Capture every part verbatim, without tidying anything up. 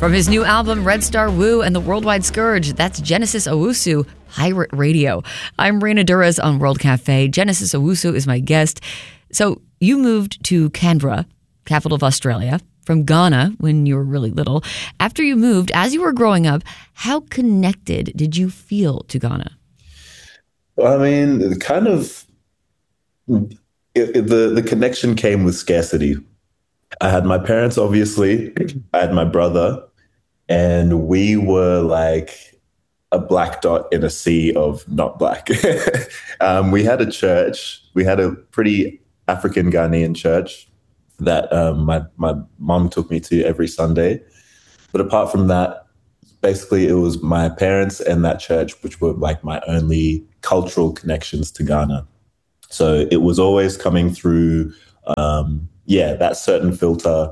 From his new album, Red Star Woo and the Worldwide Scourge, that's Genesis Owusu, Pirate Radio. I'm Reina Duras on World Cafe. Genesis Owusu is my guest. So you moved to Canberra, capital of Australia, from Ghana when you were really little. After you moved, as you were growing up, how connected did you feel to Ghana? Well, I mean, kind of, it, it, the, the connection came with scarcity. I had my parents, obviously. I had my brother, and we were like a black dot in a sea of not black. um, we had a church. We had a pretty African Ghanaian church that um, my my mom took me to every Sunday. But apart from that, basically, it was my parents and that church, which were like my only cultural connections to Ghana. So it was always coming through. Um, yeah, that certain filter,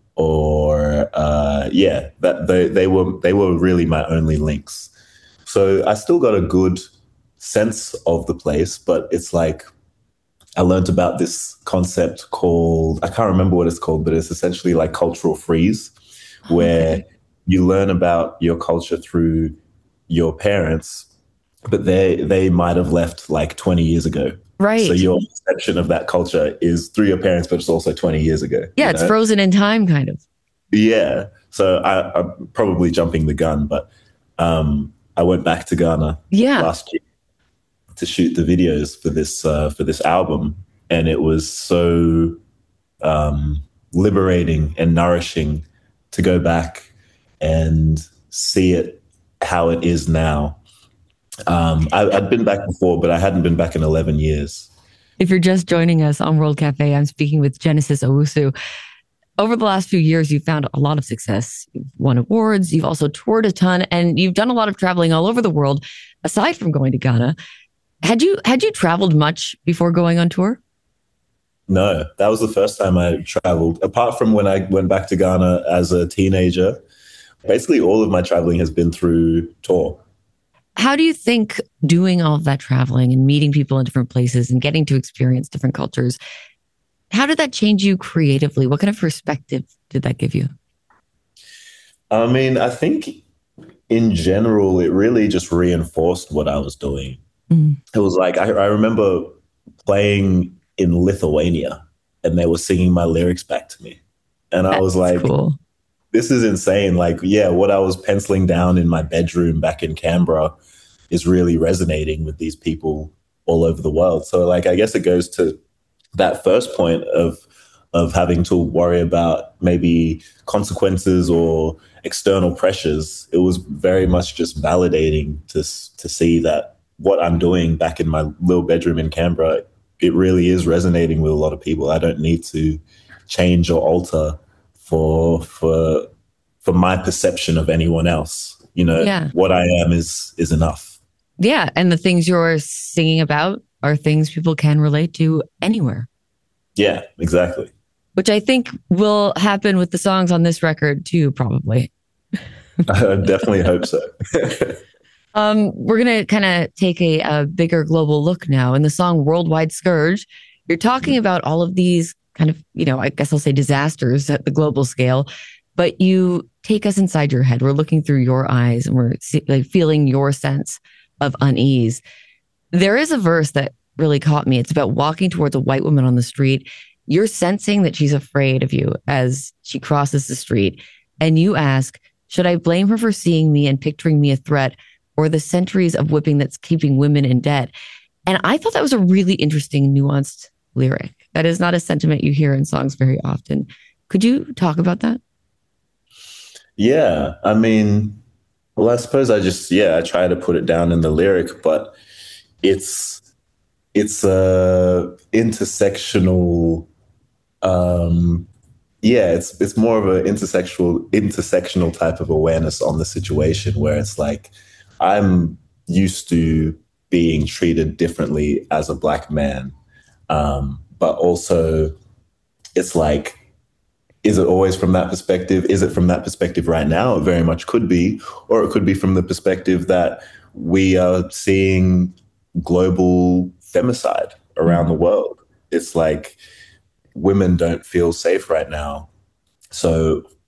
or uh, yeah, that they they were they were really my only links. So I still got a good sense of the place, but it's like I learned about this concept called, I can't remember what it's called, but it's essentially like cultural freeze, where okay. you learn about your culture through your parents, but they they might have left like twenty years ago. Right. So your perception of that culture is through your parents, but it's also twenty years ago. Yeah, it's know? frozen in time, kind of. Yeah. So I, I'm probably jumping the gun, but um, I went back to Ghana yeah. last year to shoot the videos for this uh, for this album, and it was so um, liberating and nourishing to go back and see it how it is now. Um, I, I'd been back before, but I hadn't been back in eleven years. If you're just joining us on World Cafe, I'm speaking with Genesis Owusu. Over the last few years, you've found a lot of success. You've won awards. You've also toured a ton, and you've done a lot of traveling all over the world, aside from going to Ghana. Had you had you traveled much before going on tour? No, that was the first time I traveled. Apart from when I went back to Ghana as a teenager, basically all of my traveling has been through tour. How do you think doing all of that traveling and meeting people in different places and getting to experience different cultures, how did that change you creatively? What kind of perspective did that give you? I mean, I think in general, it really just reinforced what I was doing. Mm. It was like, I, I remember playing in Lithuania and they were singing my lyrics back to me. And That's I was like, cool. This is insane. Like, yeah, what I was penciling down in my bedroom back in Canberra is really resonating with these people all over the world. So like, I guess it goes to that first point of, of having to worry about maybe consequences or external pressures. It was very much just validating to, to see that what I'm doing back in my little bedroom in Canberra, it really is resonating with a lot of people. I don't need to change or alter for for for my perception of anyone else. You know, yeah. what I am is is enough. Yeah. And the things you're singing about are things people can relate to anywhere. Yeah, exactly. Which I think will happen with the songs on this record too, probably. I definitely hope so. um, we're going to kind of take a, a bigger global look now. In the song Worldwide Scourge, you're talking about all of these kind of, you know, I guess I'll say disasters at the global scale, but you take us inside your head. We're looking through your eyes and we're see, like, feeling your sense of unease. There is a verse that really caught me. It's about walking towards a white woman on the street. You're sensing that she's afraid of you as she crosses the street. And you ask, should I blame her for seeing me and picturing me a threat, or the centuries of whipping that's keeping women in debt? And I thought that was a really interesting, nuanced lyric. That is not a sentiment you hear in songs very often. Could you talk about that? Yeah, I mean, well, I suppose I just, yeah, I try to put it down in the lyric, but it's, it's a intersectional, um, yeah, it's, it's more of an intersectional, intersectional type of awareness on the situation where it's like, I'm used to being treated differently as a Black man. Um, but also it's like, is it always from that perspective? Is it from that perspective right now? It very much could be, or it could be from the perspective that we are seeing global femicide around the world. It's like women don't feel safe right now. So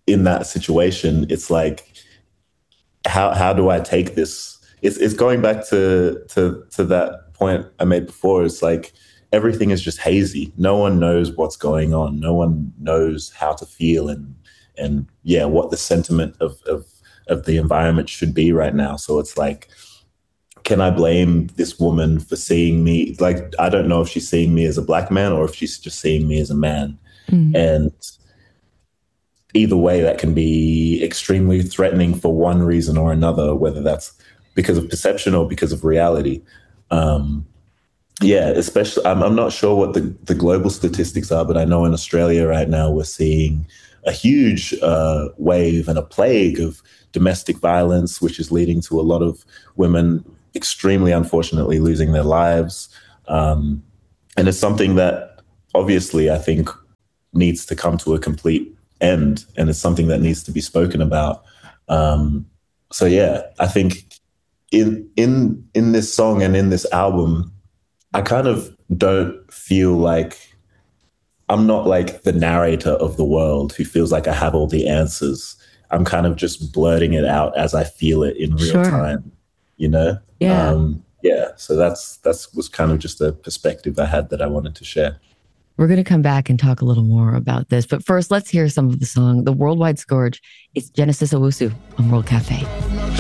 in that situation, it's like, how how do I take this? It's it's going back to to to that point I made before. It's like everything is just hazy. No one knows what's going on. No one knows how to feel and and yeah, what the sentiment of of of the environment should be right now. So it's like, can I blame this woman for seeing me? Like, I don't know if she's seeing me as a black man or if she's just seeing me as a man. Mm-hmm. And either way, that can be extremely threatening for one reason or another, whether that's because of perception or because of reality. Um, yeah, especially, I'm, I'm not sure what the, the global statistics are, but I know in Australia right now, we're seeing a huge uh, wave and a plague of domestic violence, which is leading to a lot of women extremely unfortunately losing their lives. Um, and it's something that obviously I think needs to come to a complete end, and it's something that needs to be spoken about. Um, so yeah, I think in in in this song and in this album, I kind of don't feel like I'm not like the narrator of the world who feels like I have all the answers. I'm kind of just blurting it out as I feel it in real sure. time, you know? Yeah. Um, yeah. So that's, that's was kind of just a perspective I had that I wanted to share. We're going to come back and talk a little more about this. But first, let's hear some of the song, The Worldwide Scourge. It's Genesis Owusu on World Cafe.